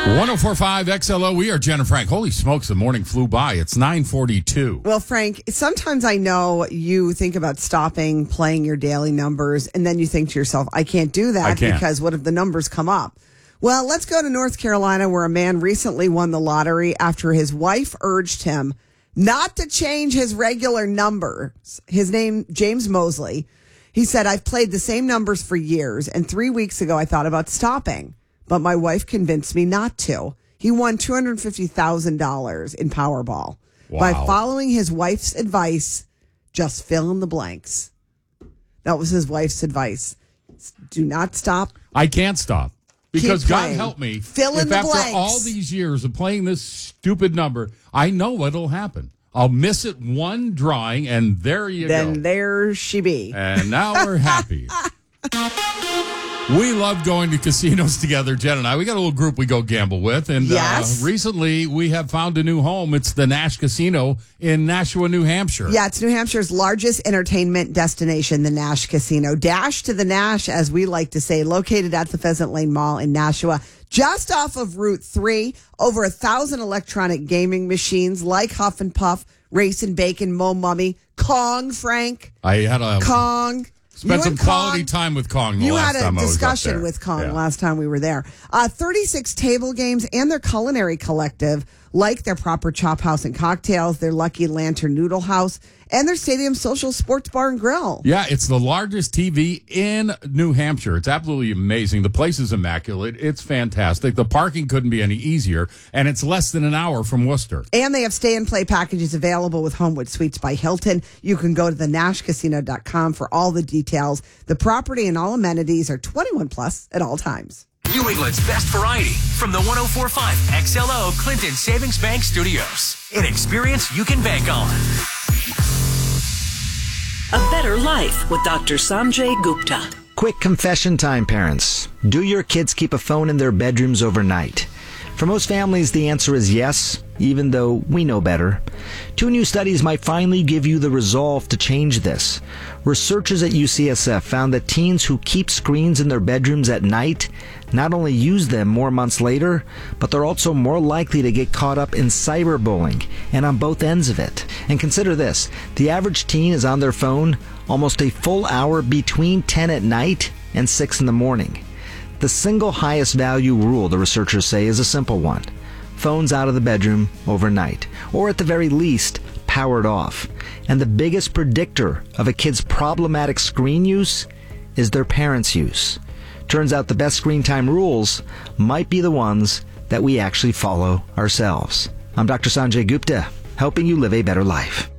104.5 XLO. We are Jen and Frank. Holy smokes, the morning flew by. It's 9:42. Well, Frank, sometimes I know you think about stopping playing your daily numbers, and then you think to yourself, I can't do that because what if the numbers come up? Well, let's go to North Carolina, where a man recently won the lottery after his wife urged him not to change his regular numbers. His name, James Mosley. He said, I've played the same numbers for years, and 3 weeks ago I thought about stopping, but my wife convinced me not to. He won $250,000 in Powerball. Wow. By following his wife's advice, just fill in the blanks. That was his wife's advice. Do not stop. I can't stop. Because Keep God playing. help me, Fill in if the after blanks. all these years of playing this stupid number, I know what'll happen. I'll miss it one drawing, and there you go. Then there she be. And now we're happy. We love going to casinos together, Jen and I. We got a little group we go gamble with. And Yes. Recently, we have found a new home. It's the Nash Casino in Nashua, New Hampshire. Yeah, it's New Hampshire's largest entertainment destination, the Nash Casino. Dash to the Nash, as we like to say, located at the Pheasant Lane Mall in Nashua, just off of Route 3. Over 1,000 electronic gaming machines like Huff and Puff, Race and Bacon, Mo Mummy, Kong, Frank. I had a Kong. spent You some and quality Kong- time with Kong the You last had time a I was up discussion there. with Kong Yeah. last time we were there. 36 table games and their culinary collective, like their Proper Chop House and Cocktails, their Lucky Lantern Noodle House, and their Stadium Social Sports Bar and Grill. Yeah, it's the largest TV in New Hampshire. It's absolutely amazing. The place is immaculate. It's fantastic. The parking couldn't be any easier, and it's less than an hour from Worcester. And they have stay and play packages available with Homewood Suites by Hilton. You can go to thenashcasino.com for all the details. The property and all amenities are 21 plus at all times. New England's best variety from the 104.5 XLO Clinton Savings Bank Studios. An experience you can bank on. A Better Life with Dr. Sanjay Gupta. Quick confession time, parents. Do your kids keep a phone in their bedrooms overnight? For most families, the answer is yes, even though we know better. 2 new studies might finally give you the resolve to change this. Researchers at UCSF found that teens who keep screens in their bedrooms at night not only use them more months later, but they're also more likely to get caught up in cyberbullying, and on both ends of it. And consider this, the average teen is on their phone almost a full hour between 10 at night and 6 in the morning. The single highest value rule, the researchers say, is a simple one. Phones out of the bedroom overnight, or at the very least, powered off. And the biggest predictor of a kid's problematic screen use is their parents' use. Turns out the best screen time rules might be the ones that we actually follow ourselves. I'm Dr. Sanjay Gupta, helping you live a better life.